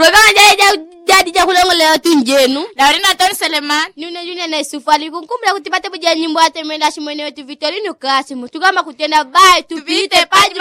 jadi jakulongo leo tunjenu. Laurina Ton Seleman. Nune na sufali kunkumla kutipate buja nyimbo ate menda shimwene wetu Vitorino Kasimu. Tukama kutenda bye tupite page